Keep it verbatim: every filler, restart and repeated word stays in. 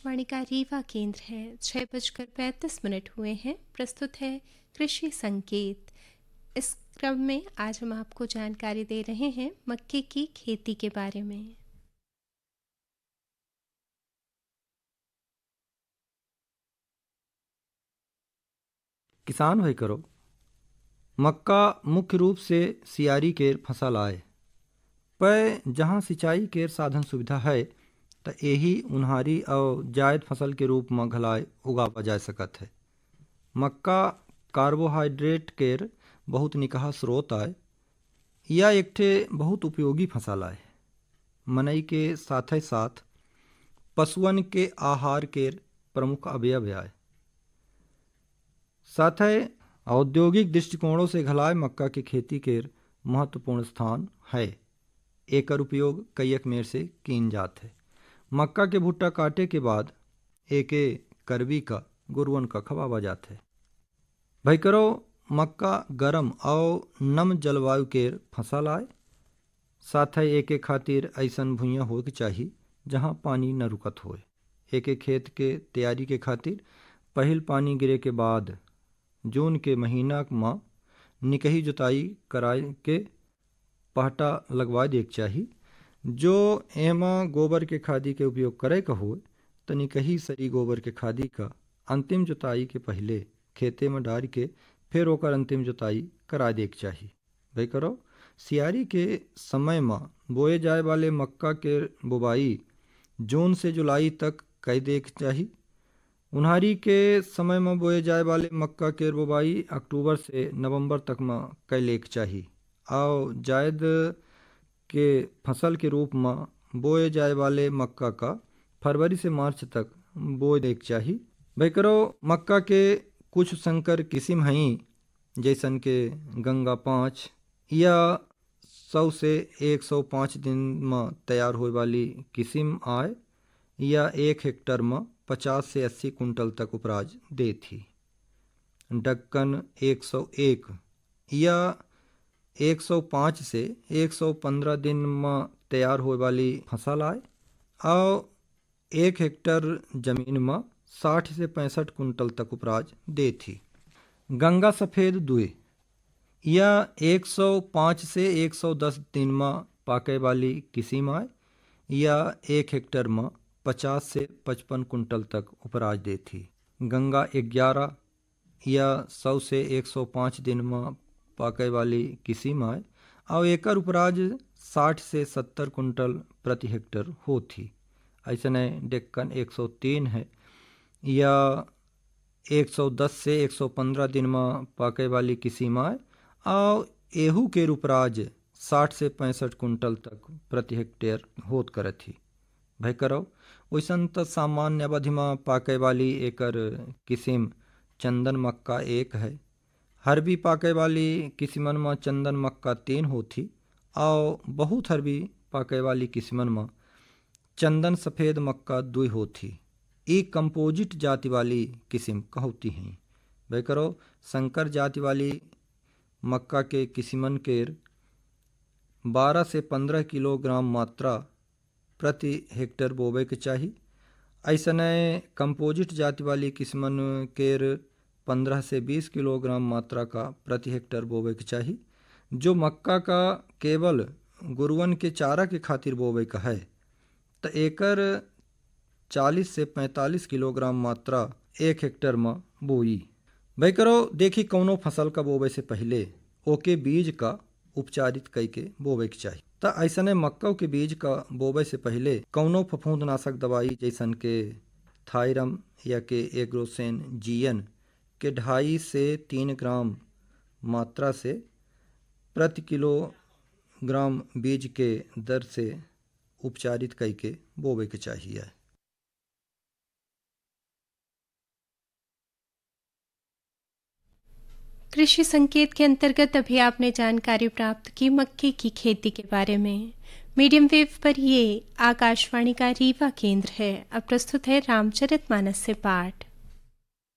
आकाशवाणी का रीवा केंद्र है। छः बजकर पैंतीस मिनट हुए हैं। प्रस्तुत है कृषि संकेत। इस क्रम में आज हम आपको जानकारी दे रहे हैं मक्के की खेती के बारे में। किसान भाई करो मक्का मुख्य रूप से सियारी केर फसल आए पर जहाँ सिंचाई केर साधन सुविधा है तो यही उन्हारी और जायद फसल के रूप में घलाय उगावा जा सकत है। मक्का कार्बोहाइड्रेट केर बहुत निकहा स्रोत आए। यह एक ठे बहुत उपयोगी फसल आए। मनई के साथ साथ पशुअन के आहार केर प्रमुख अवयव आए। साथ ही औद्योगिक दृष्टिकोणों से घलाय मक्का की खेती केर महत्वपूर्ण स्थान है। एकर उपयोग कईक मेर से कीन जात है। मक्का के भुट्टा काटे के बाद एके करबी का गुरुअन का खवावा जात है। भाई करो मक्का गर्म और नम जलवायु केर फसल आए। साथ ही एके खातिर ऐसन भुइयाँ हो के चाहिए जहाँ पानी न रुकत होए। एके खेत के तैयारी के खातिर पहिल पानी गिरे के बाद जून के महीना में निकही जुताई कराए के पहटा लगवा देक चाहिए। जो एमा गोबर के खादी के उपयोग करे का हो तो निकही सरी गोबर के खादी का अंतिम जुताई के पहले खेते में डाल के फिर ओकर अंतिम जुताई करा देक चाहिए। भाई करो सियारी के समय में बोए जाए वाले मक्का के बुवाई जून से जुलाई तक कर देक चाहिए। उन्हारी के समय में बोए जाए वाले मक्का के बुवाई अक्टूबर से नवंबर तक में कर लेक चाहिए और जायद के फसल के रूप में बोए जाए वाले मक्का का फरवरी से मार्च तक बोए देक चाहिए। भाई करो मक्का के कुछ संकर किस्म हैं जैसन के गंगा पाँच या सौ से एक सौ पाँच दिन में तैयार होने वाली किस्म आए या एक हेक्टर में पचास से अस्सी कुंटल तक उपराज दे थी। डक्कन एक सौ एक या एक सौ पाँच से एक सौ पंद्रह दिन में तैयार होने वाली फसल आए और एक हेक्टर जमीन में साठ से पैंसठ कुंटल तक उपराज दे थी। गंगा सफ़ेद दुए या एक सौ पाँच से एक सौ दस दिन में पाके वाली किस्म आए या एक हेक्टर में पचास से पचपन कुंटल तक उपराज दे थी। गंगा ग्यारह या सौ से एक सौ पाँच दिन में पाके वाली किस्म आए और एकर उपराज साठ से सत्तर कुंटल प्रति हेक्टर हो थी। ऐसने डेक्कन एक सौ तीन है या एक सौ दस से एक सौ पंद्रह दिन में पाके वाली किस्म आए और एहू के उपराज साठ से पैंसठ कुंटल तक प्रति हेक्टेयर होत कर थी। भाई करो वैसन तो सामान्य अवधि में पाके वाली एकर किस्म चंदन मक्का एक है। हरबी पाके वाली किस्मन में चंदन मक्का तीन होती और बहुत हरबी पाके वाली किस्मन में चंदन सफ़ेद मक्का दुई होती। ये कंपोजिट जाति वाली किस्म कहती हैं। भाई करो संकर जाति वाली मक्का के किस्मन केर बारह से पंद्रह किलोग्राम मात्रा प्रति हेक्टर बोवे के चाहिए। ऐसने कंपोजिट जाति वाली किस्मन केर पंद्रह से बीस किलोग्राम मात्रा का प्रति हेक्टर बोवे के चाहिए। जो मक्का का केवल गुरुअन के चारा के खातिर बोवे का है तो एकर चालीस से पैंतालीस किलोग्राम मात्रा एक हेक्टर में बोई। भाई करो देखी कौनो फसल का बोवे से पहले ओके बीज का उपचारित करके बोवे के चाहिए। तो ऐसने मक्का के बीज का बोवे से पहले कौनो फफूंदनाशक दवाई जैसन के थायरम या के एग्रोसेन जीएन के ढाई से तीन ग्राम मात्रा से प्रति किलोग्राम बीज के दर से उपचारित करके बोवे के चाहिए। कृषि संकेत के अंतर्गत अभी आपने जानकारी प्राप्त की मक्के की खेती के बारे में। मीडियम वेव पर ये आकाशवाणी का रीवा केंद्र है। अब प्रस्तुत है रामचरितमानस से पाठ।